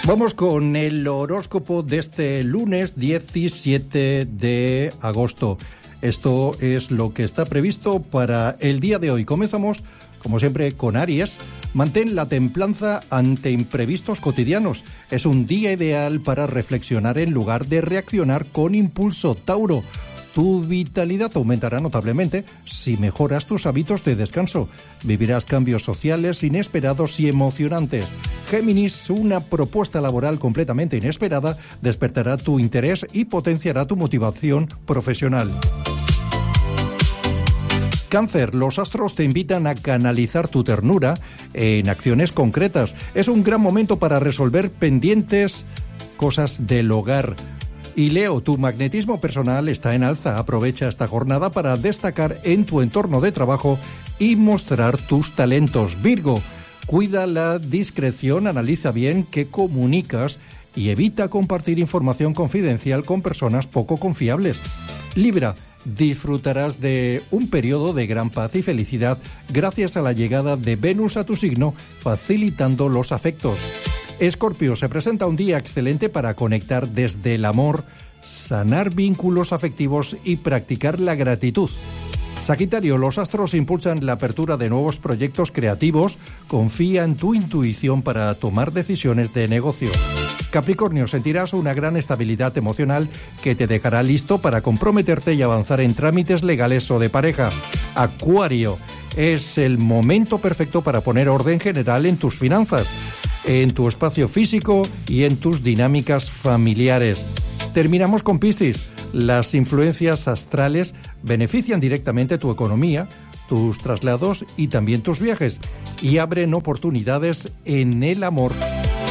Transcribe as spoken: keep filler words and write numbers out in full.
Vamos con el horóscopo de este lunes diecisiete de agosto. Esto es lo que está previsto para el día de hoy. Comenzamos, como siempre, con Aries. Mantén la templanza ante imprevistos cotidianos. Es un día ideal para reflexionar en lugar de reaccionar con impulso. Tauro. Tu vitalidad aumentará notablemente si mejoras tus hábitos de descanso. Vivirás cambios sociales inesperados y emocionantes. Géminis, una propuesta laboral completamente inesperada despertará tu interés y potenciará tu motivación profesional. Cáncer, los astros te invitan a canalizar tu ternura en acciones concretas. Es un gran momento para resolver pendientes, cosas del hogar. Y Leo, tu magnetismo personal está en alza. Aprovecha esta jornada para destacar en tu entorno de trabajo y mostrar tus talentos. Virgo, cuida la discreción, analiza bien qué comunicas y evita compartir información confidencial con personas poco confiables. Libra, disfrutarás de un periodo de gran paz y felicidad gracias a la llegada de Venus a tu signo, facilitando los afectos. Escorpio, se presenta un día excelente para conectar desde el amor, sanar vínculos afectivos y practicar la gratitud. Sagitario, los astros impulsan la apertura de nuevos proyectos creativos. Confía en tu intuición para tomar decisiones de negocio. Capricornio, sentirás una gran estabilidad emocional que te dejará listo para comprometerte y avanzar en trámites legales o de pareja. Acuario, es el momento perfecto para poner orden general en tus finanzas, en tu espacio físico y en tus dinámicas familiares. Terminamos con Piscis. Las influencias astrales benefician directamente tu economía, tus traslados y también tus viajes, y abren oportunidades en el amor.